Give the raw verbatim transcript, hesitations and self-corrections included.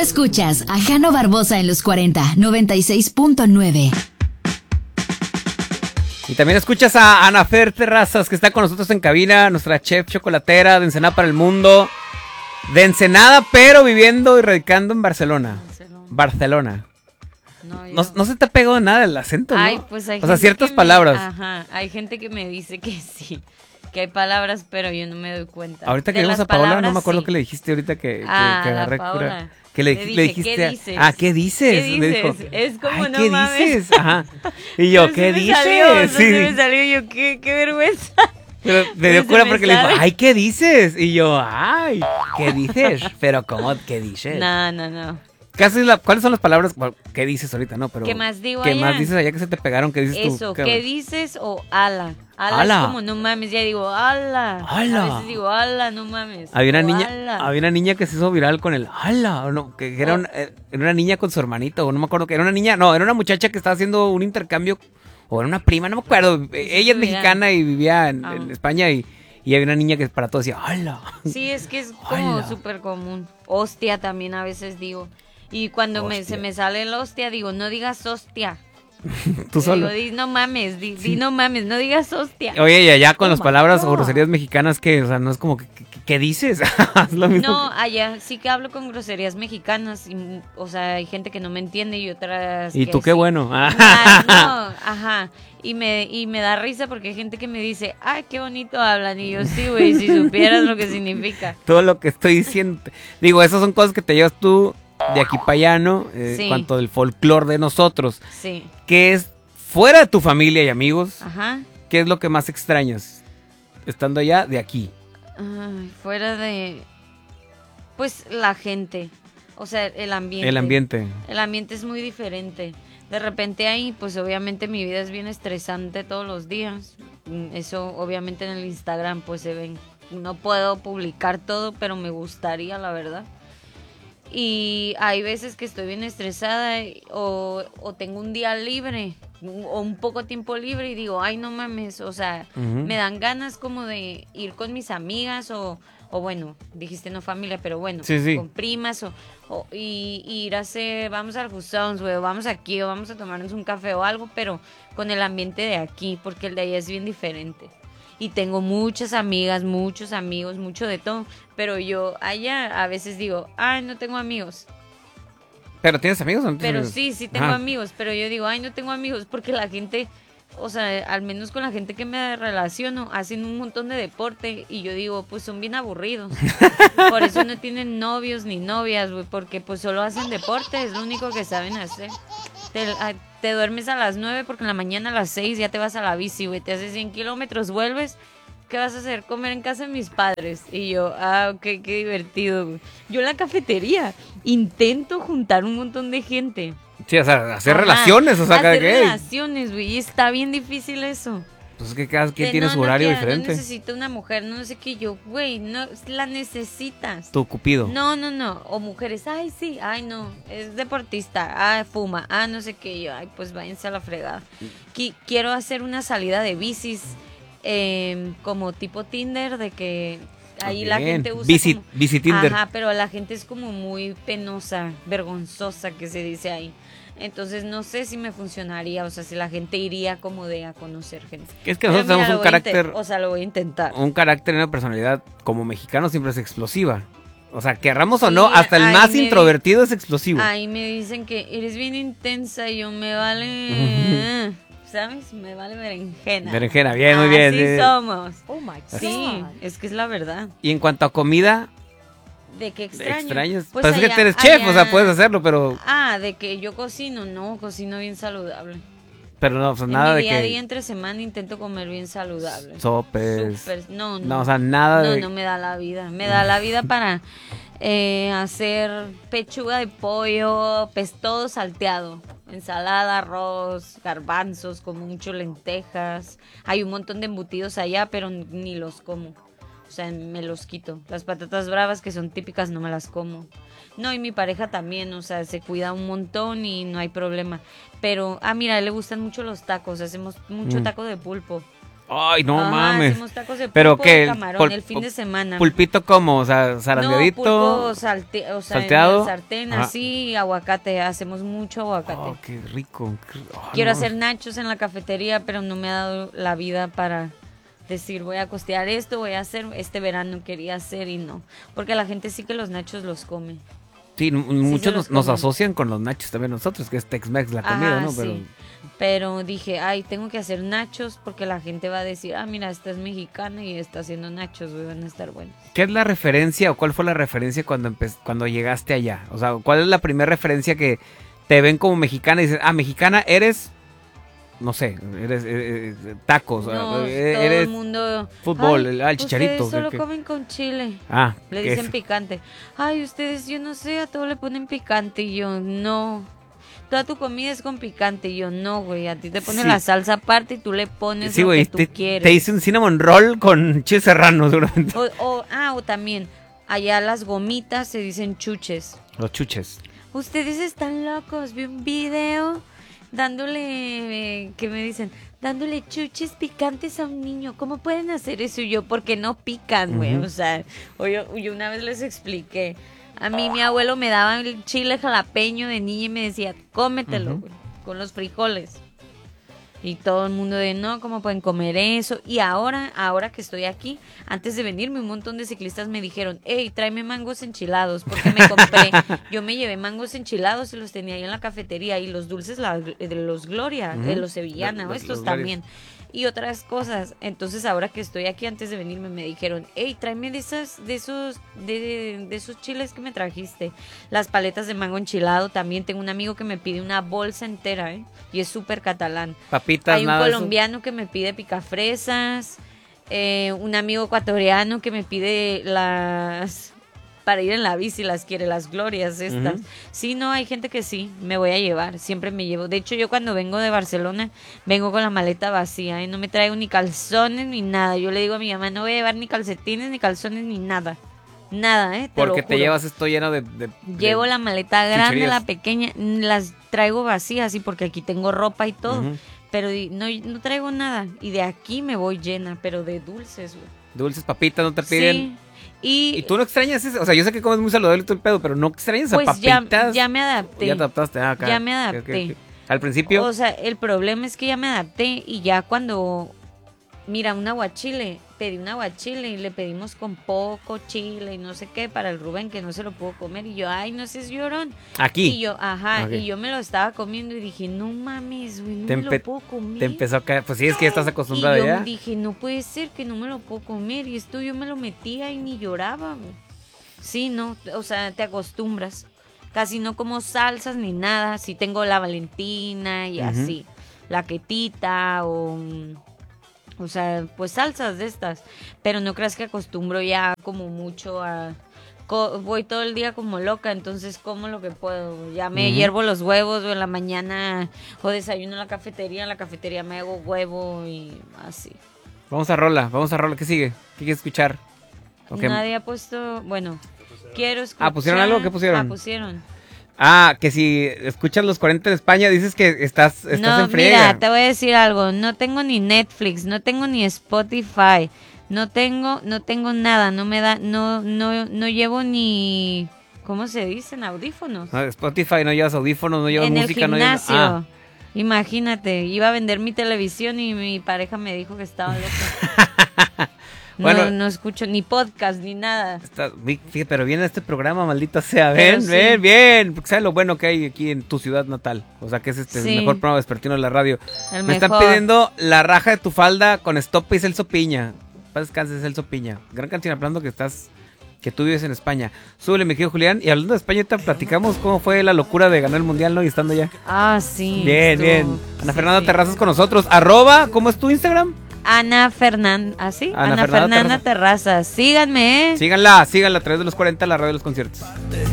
Escuchas a Jano Barbosa en los cuarenta, noventa y seis punto nueve. Y también escuchas a Ana Fer Terrazas, que está con nosotros en cabina, nuestra chef chocolatera de Ensenada para el mundo. De Ensenada, pero viviendo y radicando en Barcelona. Barcelona. Barcelona. No, no, no se te ha pegado nada el acento, ¿no? Ay, pues hay o sea, ciertas me, palabras. Ajá, hay gente que me dice que sí, que hay palabras, pero yo no me doy cuenta. Ahorita que vimos a Paola, no me acuerdo sí. qué le dijiste ahorita que, ah, que, que agarré la cura. Que le, le, dije, le dijiste, ¿qué dices? Ah, ¿qué dices? ¿Qué dices? Me dijo, es como, Ay, no ¿qué mames. dices? Ajá. Y yo, ¿qué dices? Salió, sí. me salió yo, qué, qué vergüenza. Pero me dio cura porque sale. Le dijo, ay, ¿qué dices? Y yo, ay, ¿qué dices? Pero, ¿cómo? ¿Qué dices? No, no, no. Casi la, ¿cuáles son las palabras? Bueno, ¿qué dices ahorita? No, pero. ¿Qué más digo ¿Qué allá? más dices allá que se te pegaron? ¿Qué dices Eso, tú? Eso, ¿qué, ¿qué dices o ala? Ala, ala es como, no mames, ya digo, ala. Ala. A veces digo, ala, no mames. Había una niña, ala. había una niña que se hizo viral con el ala, o no, que era, oh. una, era una niña con su hermanito, o no me acuerdo que era una niña, no, era una muchacha que estaba haciendo un intercambio, o era una prima, no me acuerdo. Ella es mexicana y vivía en, oh. en España y, y había una niña que para todo decía, ala. Sí, es que es como súper común. Hostia también a veces digo. Y cuando me, se me sale el hostia, digo, no digas hostia. Tú solo. Digo, di no mames, di, sí. di no mames, no digas hostia. Oye, y allá con oh las palabras God. o groserías mexicanas, que, o sea, no es como, que, que, ¿qué dices? Es lo mismo no, que... allá sí que hablo con groserías mexicanas. Y, o sea, hay gente que no me entiende y otras. Y que tú, sí. qué bueno. Ah, no, ajá. Y me, y me da risa porque hay gente que me dice, ay, qué bonito hablan. Y yo, sí, güey, si supieras lo que significa. Todo lo que estoy diciendo. Digo, esas son cosas que te llevas tú de aquí para allá, ¿no? En sí. cuanto del folclore de nosotros. Sí. ¿Qué es fuera de tu familia y amigos? Ajá. ¿Qué es lo que más extrañas estando allá de aquí? Ay, fuera de... Pues la gente. O sea, el ambiente. El ambiente. El ambiente es muy diferente. De repente ahí, pues obviamente mi vida es bien estresante todos los días. Eso obviamente en el Instagram pues se ven. No puedo publicar todo, pero me gustaría, la verdad. Y hay veces que estoy bien estresada o, o tengo un día libre o un poco tiempo libre y digo, ay, no mames, o sea, uh-huh. me dan ganas como de ir con mis amigas o, o bueno, dijiste no familia, pero bueno, sí, sí. con primas o, o y, y ir a hacer, vamos al Gustons, güey, vamos aquí o vamos a tomarnos un café o algo, pero con el ambiente de aquí, porque el de allá es bien diferente. Y tengo muchas amigas, muchos amigos, mucho de todo. Pero yo allá a veces digo, ay, no tengo amigos. ¿Pero tienes amigos o no tienes Pero amigos? sí, sí tengo Ajá. amigos. Pero yo digo, ay, no tengo amigos. Porque la gente, o sea, al menos con la gente que me relaciono, hacen un montón de deporte. Y yo digo, pues son bien aburridos. Por eso no tienen novios ni novias, güey. Porque pues solo hacen deporte, es lo único que saben hacer. Te, a, te duermes a las nueve porque en la mañana a las seis ya te vas a la bici, güey. Te haces cien kilómetros, vuelves. ¿Qué vas a hacer? Comer en casa de mis padres. Y yo, ah, ok, qué divertido, güey. Yo en la cafetería intento juntar un montón de gente. Sí, o sea, hacer Ajá, relaciones, o sea, hacer ¿qué? relaciones, güey. Y está bien difícil eso. Pues es que cada quien de, tiene no, su no, horario tía, diferente. No necesito una mujer, no sé qué. Yo, güey, no la necesitas. Tu cupido. No, no, no. O mujeres, ay, sí, ay, no. Es deportista, ah, fuma, ah, no sé qué. Yo, ay, pues váyanse a la fregada. Qu- quiero hacer una salida de bicis. Eh, como tipo Tinder, de que ahí Bien. la gente usa Bici, como, bici Tinder. Ajá, pero la gente es como muy penosa, vergonzosa, que se dice ahí. Entonces no sé si me funcionaría, o sea, si la gente iría como de a conocer gente. Es que nosotros mira, tenemos un carácter, o sea, lo voy a intentar. Un carácter y una personalidad como mexicano siempre es explosiva. O sea, querramos sí, o no, hasta el más introvertido di- es explosivo. Ahí me dicen que eres bien intensa y yo me vale... ¿Sabes? Me vale berenjena. Berenjena, bien, muy bien. Así eh. somos. Oh my God. Sí, es que es la verdad. Y en cuanto a comida, ¿de qué extraño? extrañas? Pues pues allá, es que eres chef, allá... o sea, puedes hacerlo, pero... Ah, de que yo cocino, no, cocino bien saludable. Pero no, o sea, nada de que... En mi día a que... día entre semana intento comer bien saludable. Sopes. Super, no, no. No, o sea, nada no, de... No, no me da la vida. Me da la vida para eh, hacer pechuga de pollo, pues todo salteado. Ensalada, arroz, garbanzos, como mucho lentejas. Hay un montón de embutidos allá, pero ni los como. O sea, me los quito. Las patatas bravas, que son típicas, no me las como. No, y mi pareja también, o sea, se cuida un montón y no hay problema. Pero, ah, mira, a él le gustan mucho los tacos. Hacemos mucho Mm. taco de pulpo. Ay, no Ajá, mames. hacemos tacos de pulpo Pero de que camarón el fin de semana. Pulpito como, o sea, No, zarandeadito. pulpo salte, o sea, salteado. en el sartén, Ajá. así, aguacate, hacemos mucho aguacate. Oh, qué rico. qué- oh, Quiero no. hacer nachos en la cafetería, pero no me ha dado la vida para decir, voy a costear esto, voy a hacer, este verano quería hacer y no. Porque la gente sí que los nachos los come. Sí, m- muchos se nos, los nos comen. asocian con los nachos también nosotros, que es Tex-Mex la comida, Ajá, ¿no? sí. Pero Pero dije, ay, tengo que hacer nachos porque la gente va a decir, ah, mira, esta es mexicana y está haciendo nachos, güey, van a estar buenos. ¿qué es la referencia o cuál fue la referencia cuando empe- cuando llegaste allá? O sea, ¿cuál es la primera referencia que te ven como mexicana y dices, ah, mexicana eres, no sé, eres eh, eh, tacos, No, ah, eh, todo eres el mundo... fútbol, "Ay, el, ah, el chicharito. ustedes solo que- que- comen con chile. Ah, Le que dicen es- picante. Ay, ustedes, yo no sé, a todo le ponen picante. Y yo, no. Toda tu comida es con picante. Y yo, no, güey. A ti te ponen Sí. la salsa aparte y tú le pones Sí, lo güey, que tú te, quieres. te hice un cinnamon roll con chile serrano, seguramente. O, o- ah, o también, allá las gomitas se dicen chuches. Los chuches. Ustedes están locos. Vi un video dándole, eh, ¿qué me dicen? Dándole chuches picantes a un niño. ¿Cómo pueden hacer eso? Y yo, porque no pican, güey. Ujú. O sea, o yo, yo una vez les expliqué. A mí mi abuelo me daba el chile jalapeño de niña y me decía, cómetelo, Ujú. güey, con los frijoles. Y todo el mundo de, no, ¿cómo pueden comer eso? Y ahora, ahora que estoy aquí, antes de venirme, un montón de ciclistas me dijeron, hey, tráeme mangos enchilados, porque me compré, yo me llevé mangos enchilados y los tenía ahí en la cafetería, y los dulces la- de los Gloria, de Ujú. los Sevillana, Los- estos los Glorias. también. Y otras cosas. Entonces ahora que estoy aquí, antes de venirme, me dijeron, hey, tráeme de esas, de esos, de, de esos chiles que me trajiste. Las paletas de mango enchilado también. Tengo un amigo que me pide una bolsa entera, ¿eh? Y es súper catalán. Papitas, Hay un nada de eso. colombiano que me pide picafresas. eh, un amigo ecuatoriano que me pide las... Para ir en la bici las quiere, las glorias estas. Ujú. Sí, no, hay gente que sí, me voy a llevar, siempre me llevo. De hecho, yo cuando vengo de Barcelona, vengo con la maleta vacía y no me traigo ni calzones ni nada. Yo le digo a mi mamá, no voy a llevar ni calcetines, ni calzones, ni nada. Nada, ¿eh? Te Porque lo te juro. llevas esto lleno de... de- Llevo de- la maleta grande, chucherías. la pequeña, las traigo vacías, sí, porque aquí tengo ropa y todo. Ujú. Pero di- no, no traigo nada. Y de aquí me voy llena, pero de dulces, güey. Dulces, papitas, no te piden... Sí. Y, ¿Y tú no extrañas eso? O sea, yo sé que comes muy saludable y todo el pedo, pero no extrañas a pues ya, papitas. ya me adapté. Ya te adaptaste. Ah, acá. Ya me Ok, ok, adapté. ok. Al principio... O sea, el problema es que ya me adapté y ya cuando, mira, un aguachile, pedí un aguachile y le pedimos con poco chile y no sé qué para el Rubén que no se lo pudo comer y yo, ay, no seas llorón. Aquí. Y yo, ajá, Ok. y yo me lo estaba comiendo y dije, no mames, güey, no Te me empe- lo puedo comer. Te empezó a caer. Pues sí, es que ya estás acostumbrada y yo ya. dije, no puede ser que no me lo puedo comer y esto yo me lo metía y ni lloraba, güey. Sí, no, o sea, te acostumbras. Casi no como salsas ni nada. Sí tengo la Valentina y Ujú. así. La quetita o... mm, O sea, pues salsas de estas. Pero no creas que acostumbro ya como mucho a... co- Voy todo el día como loca, entonces como lo que puedo. Ya me Ujú. hiervo los huevos o en la mañana o desayuno en la cafetería. En la cafetería me hago huevo y así. Vamos a rola, vamos a rola. ¿Qué sigue? ¿Qué quieres escuchar? Ok. Nadie ha puesto... Bueno, quiero escuchar... Ah, ¿pusieron algo? ¿Qué pusieron? Ah, pusieron. Ah, que si escuchas los cuarenta en España, dices que estás, estás No, en friega. mira, te voy a decir algo. No tengo ni Netflix, no tengo ni Spotify, no tengo, no tengo nada. No me da, no, no, no llevo ni, ¿cómo se dicen? Audífonos. No, Spotify, no llevas audífonos, no llevas En el música, no llevas... gimnasio. Ah, Imagínate, iba a vender mi televisión y mi pareja me dijo que estaba loca. No, Bueno. no escucho ni podcast ni nada. está- fíjate, pero viene este programa, maldita sea. Pero Ven, sí. ven, bien. Porque sabes lo bueno que hay aquí en tu ciudad natal. O sea, que es este Sí. el mejor programa vespertino de la radio. El Me están mejor. pidiendo La raja de tu falda con Stop y Celso Piña. Paz descanse, Celso Piña. Gran canción hablando que estás, que tú vives en España. Súbele, mi querido Julián. Y hablando de España, ahorita platicamos cómo fue la locura de ganar el mundial, ¿no? Y estando ya. Ah, sí. Bien, estuvo- bien. Ana sí, Fernanda sí. Terrazas con nosotros. Arroba, ¿cómo es tu Instagram? Ana Fernanda, ¿ah, sí? Ana Ana, Fernanda Fernanda Terrazas. Síganme, ¿eh? Síganla, síganla a través de los cuarenta, la radio de los conciertos.